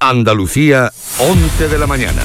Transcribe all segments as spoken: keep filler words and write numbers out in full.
Andalucía, once de la mañana.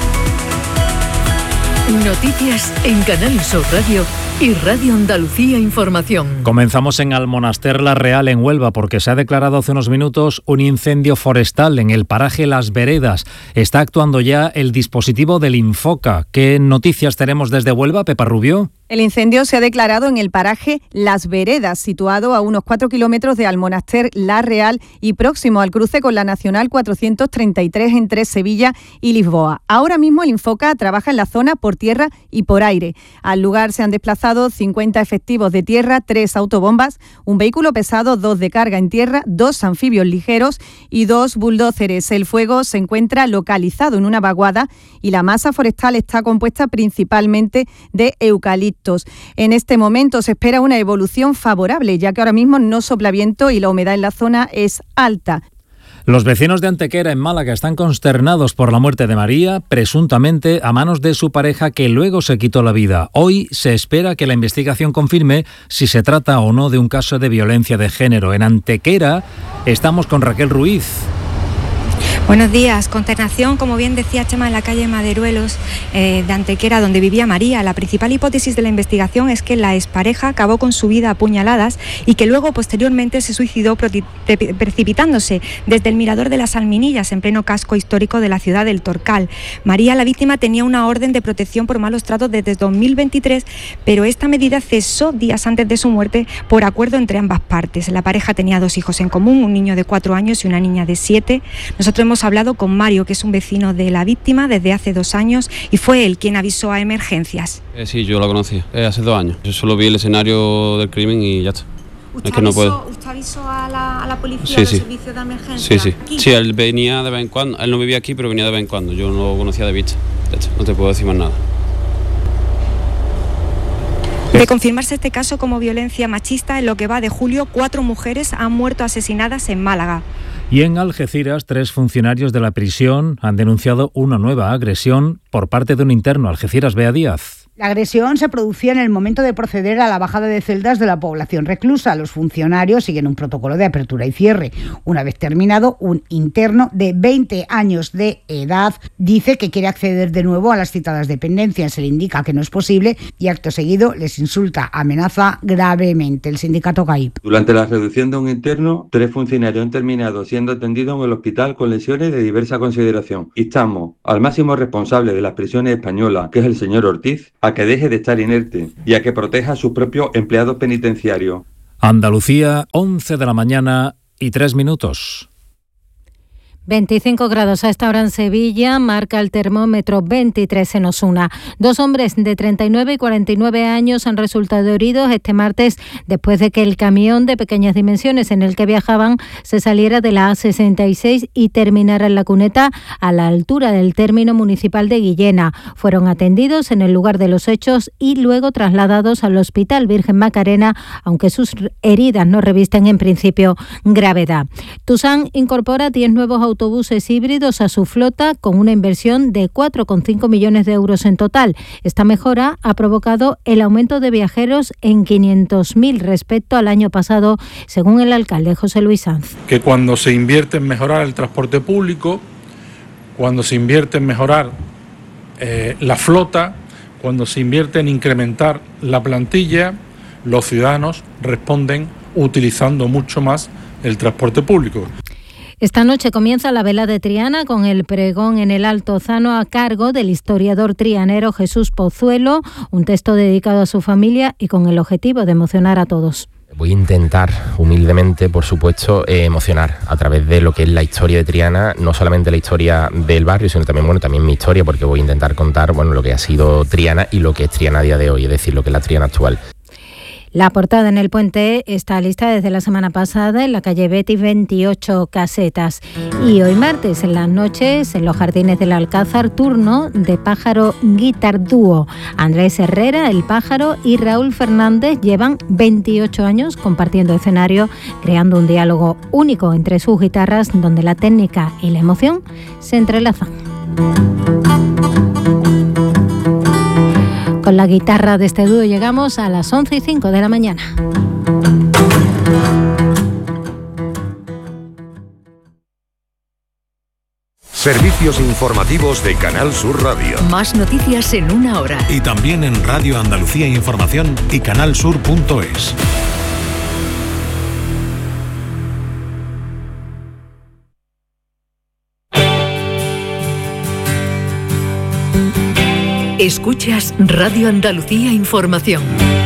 Noticias en Canal Sur Radio y Radio Andalucía Información. Comenzamos en Almonaster la Real, en Huelva, porque se ha declarado hace unos minutos un incendio forestal en el paraje Las Veredas. Está actuando ya el dispositivo del Infoca. ¿Qué noticias tenemos desde Huelva, Pepa Rubio? El incendio se ha declarado en el paraje Las Veredas, situado a unos cuatro kilómetros de Almonaster La Real y próximo al cruce con la Nacional cuatrocientos treinta y tres entre Sevilla y Lisboa. Ahora mismo el Infoca trabaja en la zona por tierra y por aire. Al lugar se han desplazado cincuenta efectivos de tierra, tres autobombas, un vehículo pesado, dos de carga en tierra, dos anfibios ligeros y dos bulldóceres. El fuego se encuentra localizado en una vaguada y la masa forestal está compuesta principalmente de eucalipto. En este momento se espera una evolución favorable, ya que ahora mismo no sopla viento y la humedad en la zona es alta. Los vecinos de Antequera, en Málaga, están consternados por la muerte de María, presuntamente a manos de su pareja, que luego se quitó la vida. Hoy se espera que la investigación confirme si se trata o no de un caso de violencia de género. En Antequera estamos con Raquel Ruiz. Buenos días. Consternación, como bien decía Chema, en la calle Maderuelos eh, de Antequera, donde vivía María. La principal hipótesis de la investigación es que la expareja acabó con su vida a puñaladas y que luego posteriormente se suicidó pre- precipitándose desde el mirador de las Alminillas, en pleno casco histórico de la ciudad del Torcal. María, la víctima, tenía una orden de protección por malos tratos desde dos mil veintitrés, pero esta medida cesó días antes de su muerte por acuerdo entre ambas partes. La pareja tenía dos hijos en común, un niño de cuatro años y una niña de siete. Nosotros hemos hablado con Mario, que es un vecino de la víctima desde hace dos años y fue él quien avisó a emergencias. Eh, sí, yo la conocí eh, hace dos años. Yo solo vi el escenario del crimen y ya está. ¿Usted, es que no avisó, puedo. ¿Usted avisó a la, a la policía, sí, a los sí. servicios de emergencia? Sí, sí. ¿Aquí? Sí, él venía de vez en cuando. Él no vivía aquí, pero venía de vez en cuando. Yo no lo conocía de vista. Ya está, no te puedo decir más nada. De confirmarse este caso como violencia machista, en lo que va de julio, cuatro mujeres han muerto asesinadas en Málaga. Y en Algeciras, tres funcionarios de la prisión han denunciado una nueva agresión por parte de un interno. Algeciras, Bea Díaz. La agresión se producía en el momento de proceder a la bajada de celdas de la población reclusa. Los funcionarios siguen un protocolo de apertura y cierre. Una vez terminado, un interno de veinte años de edad dice que quiere acceder de nuevo a las citadas dependencias. Se le indica que no es posible y acto seguido les insulta, amenaza gravemente. El sindicato C A I P. Durante la reducción de un interno, tres funcionarios han terminado siendo atendidos en el hospital con lesiones de diversa consideración. Instamos al máximo responsable de las prisiones españolas, que es el señor Ortiz, a que deje de estar inerte y a que proteja a sus propios empleados penitenciarios. Andalucía, once de la mañana y tres minutos. veinticinco grados a esta hora en Sevilla, marca el termómetro veintitrés en Osuna. Dos hombres de treinta y nueve y cuarenta y nueve años han resultado heridos este martes después de que el camión de pequeñas dimensiones en el que viajaban se saliera de la A sesenta y seis y terminara en la cuneta a la altura del término municipal de Guillena. Fueron atendidos en el lugar de los hechos y luego trasladados al Hospital Virgen Macarena, aunque sus heridas no revisten en principio gravedad. Tusán incorpora diez nuevos autobuses autobuses híbridos a su flota con una inversión de cuatro coma cinco millones de euros en total. Esta mejora ha provocado el aumento de viajeros en quinientos mil respecto al año pasado, según el alcalde José Luis Sanz. Que cuando se invierte en mejorar el transporte público, cuando se invierte en mejorar eh, la flota, cuando se invierte en incrementar la plantilla, los ciudadanos responden utilizando mucho más el transporte público. Esta noche comienza la vela de Triana con el pregón en el Alto Zano a cargo del historiador trianero Jesús Pozuelo, un texto dedicado a su familia y con el objetivo de emocionar a todos. Voy a intentar, humildemente, por supuesto, eh, emocionar a través de lo que es la historia de Triana, no solamente la historia del barrio, sino también, bueno, también mi historia, porque voy a intentar contar, bueno, lo que ha sido Triana y lo que es Triana a día de hoy, es decir, lo que es la Triana actual. La portada en El Puente está lista desde la semana pasada en la calle Betis, veintiocho casetas. Y hoy martes, en las noches, en los jardines del Alcázar, turno de Pájaro Guitar Dúo. Andrés Herrera, el Pájaro, y Raúl Fernández llevan veintiocho años compartiendo escenario, creando un diálogo único entre sus guitarras, donde la técnica y la emoción se entrelazan. Con la guitarra de este dúo llegamos a las once y cinco de la mañana. Servicios informativos de Canal Sur Radio. Más noticias en una hora. Y también en Radio Andalucía Información y canalsur punto es. Escuchas Radio Andalucía Información.